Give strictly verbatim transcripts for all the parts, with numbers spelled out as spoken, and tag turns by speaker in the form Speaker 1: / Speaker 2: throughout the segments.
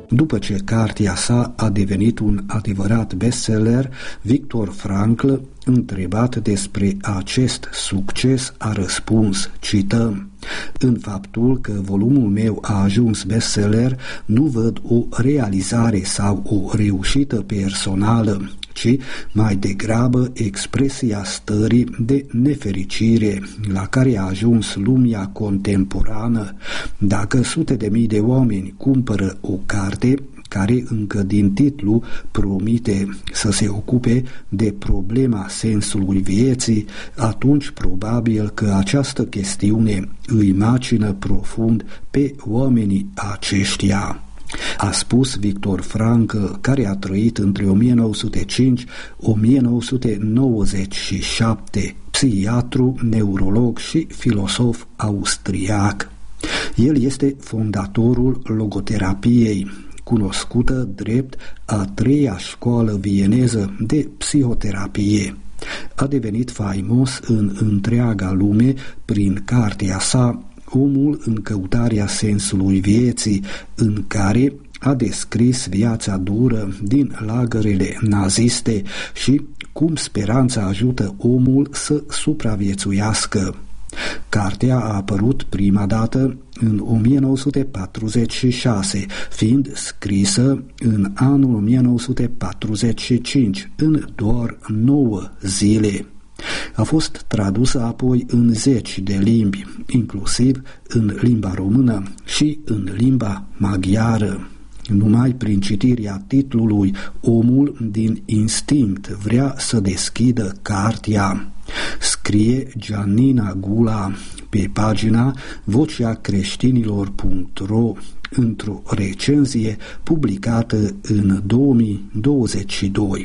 Speaker 1: După ce cartea sa a devenit un adevărat bestseller, Viktor Frankl, întrebat despre acest succes, a răspuns, cităm: "În faptul că volumul meu a ajuns bestseller, nu văd o realizare sau o reușită personală, ci mai degrabă expresia stării de nefericire la care a ajuns lumea contemporană. Dacă sute de mii de oameni cumpără o carte care încă din titlu promite să se ocupe de problema sensului vieții, atunci probabil că această chestiune îi macină profund pe oamenii aceștia", a spus Viktor Frankl, care a trăit între o mie nouă sute cinci - o mie nouă sute nouăzeci și șapte, psihiatru, neurolog și filosof austriac. El este fondatorul logoterapiei, cunoscută drept a treia școală vieneză de psihoterapie. A devenit faimos în întreaga lume prin cartea sa Omul în căutarea sensului vieții, în care a descris viața dură din lagărele naziste și cum speranța ajută omul să supraviețuiască. Cartea a apărut prima dată în o mie nouă sute patruzeci și șase, fiind scrisă în anul o mie nouă sute patruzeci și cinci, în doar nouă zile. A fost tradusă apoi în zeci de limbi, inclusiv în limba română și în limba maghiară. Numai prin citirea titlului, omul din instinct vrea să deschidă cartea, scrie Giannina Gula pe pagina vocea creștinilor punct ro într-o recenzie publicată în două mii douăzeci și doi.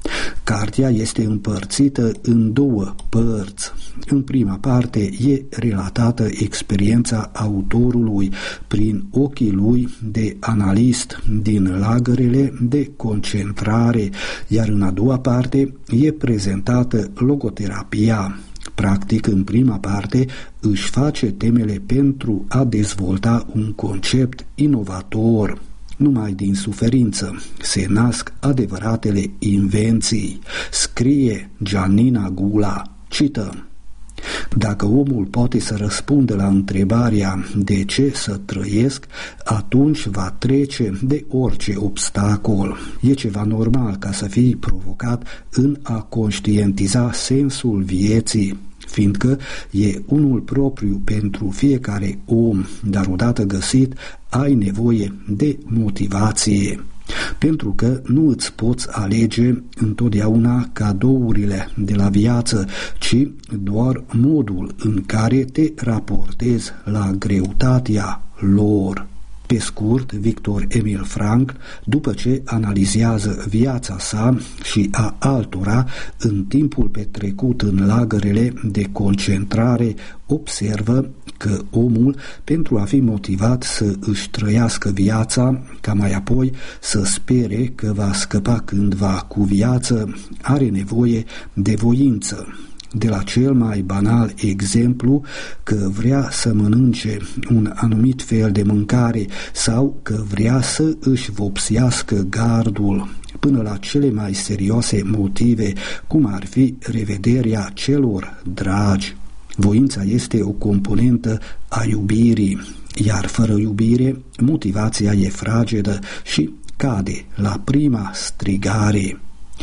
Speaker 1: Cartea este împărțită în două părți. În prima parte e relatată experiența autorului prin ochii lui de analist din lagărele de concentrare, iar în a doua parte e prezentată logoterapia. Practic, în prima parte își face temele pentru a dezvolta un concept inovator. Numai din suferință se nasc adevăratele invenții, scrie Giannina Gula, cităm: "Dacă omul poate să răspundă la întrebarea de ce să trăiesc, atunci va trece de orice obstacol. E ceva normal ca să fii provocat în a conștientiza sensul vieții, fiindcă e unul propriu pentru fiecare om, dar odată găsit, ai nevoie de motivație. Pentru că nu îți poți alege întotdeauna cadourile de la viață, ci doar modul în care te raportezi la greutatea lor." Pe scurt, Viktor Emil Frankl, după ce analizează viața sa și a altora în timpul petrecut în lagărele de concentrare, observă că omul, pentru a fi motivat să își trăiască viața, ca mai apoi să spere că va scăpa cândva cu viață, are nevoie de voință. De la cel mai banal exemplu că vrea să mănânce un anumit fel de mâncare sau că vrea să își vopsească gardul, până la cele mai serioase motive, cum ar fi revederea celor dragi. Voința este o componentă a iubirii, iar fără iubire, motivația e fragedă și cade la prima strigare.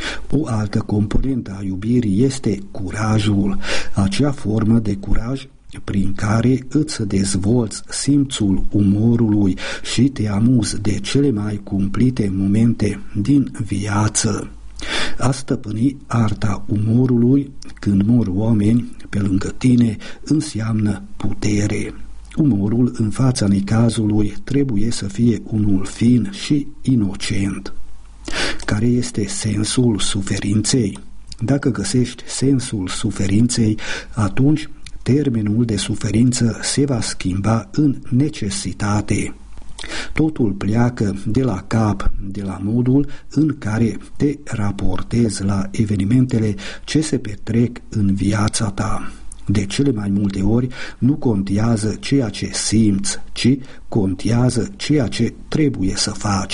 Speaker 1: O altă componentă a iubirii este curajul, acea formă de curaj prin care îți dezvolți simțul umorului și te amuzi de cele mai cumplite momente din viață. A stăpâni arta umorului când mor oameni pe lângă tine înseamnă putere. Umorul în fața necazului trebuie să fie unul fin și inocent. Care este sensul suferinței? Dacă găsești sensul suferinței, atunci termenul de suferință se va schimba în necesitate. Totul pleacă de la cap, de la modul în care te raportezi la evenimentele ce se petrec în viața ta. De cele mai multe ori nu contează ceea ce simți, ci contează ceea ce trebuie să faci.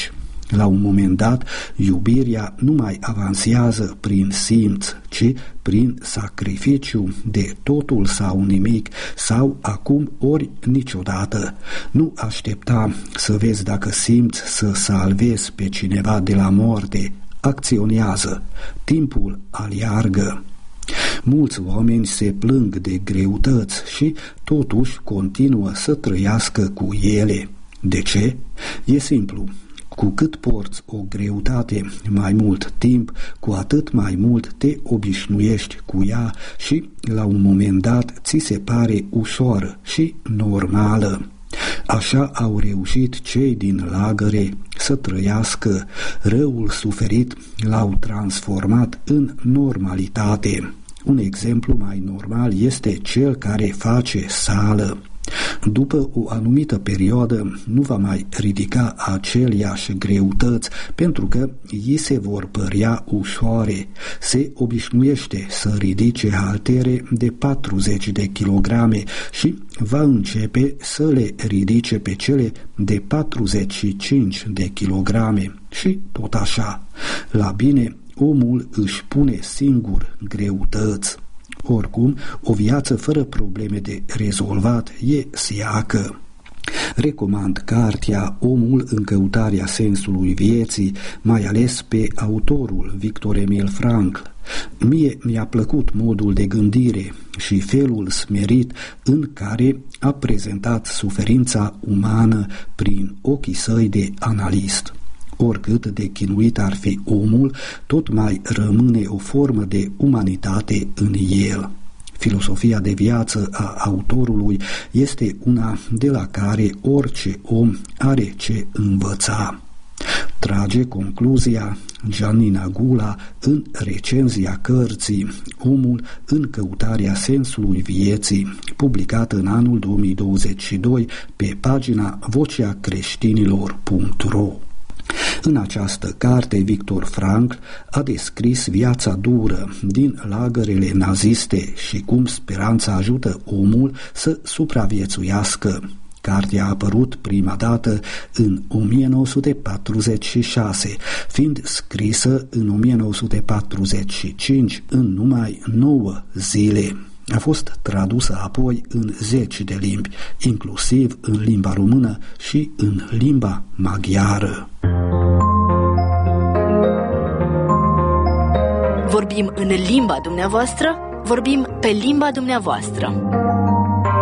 Speaker 1: La un moment dat, iubirea nu mai avansează prin simț, ci prin sacrificiu de totul sau nimic, sau acum ori niciodată. Nu aștepta să vezi dacă simți să salvezi pe cineva de la moarte. Acționează. Timpul aleargă. Mulți oameni se plâng de greutăți și totuși continuă să trăiască cu ele. De ce? E simplu. Cu cât porți o greutate mai mult timp, cu atât mai mult te obișnuiești cu ea și, la un moment dat, ți se pare ușoară și normală. Așa au reușit cei din lagăre să trăiască. Răul suferit l-au transformat în normalitate. Un exemplu mai normal este cel care face sală. După o anumită perioadă nu va mai ridica aceleași greutăți pentru că îi se vor părea ușoare. Se obișnuiește să ridice haltere de patruzeci de kilograme și va începe să le ridice pe cele de patruzeci și cinci de kilograme și tot așa. La bine, omul își pune singur greutăți. Oricum, o viață fără probleme de rezolvat e siacă. Recomand cartea Omul în căutarea sensului vieții, mai ales pe autorul Victor Emil Frankl. Mie mi-a plăcut modul de gândire și felul smerit în care a prezentat suferința umană prin ochii săi de analist. Oricât de chinuit ar fi omul, tot mai rămâne o formă de umanitate în el. Filosofia de viață a autorului este una de la care orice om are ce învăța. Trage concluzia Giannina Gula în recenzia cărții Omul în căutarea sensului vieții, publicată în anul două mii douăzeci și doi pe pagina vocea creștinilor punct ro. În această carte, Victor Frankl a descris viața dură din lagărele naziste și cum speranța ajută omul să supraviețuiască. Cartea a apărut prima dată în o mie nouă sute patruzeci și șase, fiind scrisă în o mie nouă sute patruzeci și cinci în numai nouă zile. A fost tradusă apoi în zeci de limbi, inclusiv în limba română și în limba maghiară.
Speaker 2: Vorbim în limba dumneavoastră, vorbim pe limba dumneavoastră.